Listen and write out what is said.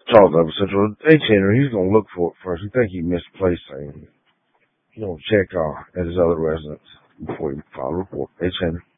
Charles Evans Central. Hey, Chandler, he's gonna look for it first. He think he misplaced things. He's gonna check at his other residence before he file a report. Hey, Chandler.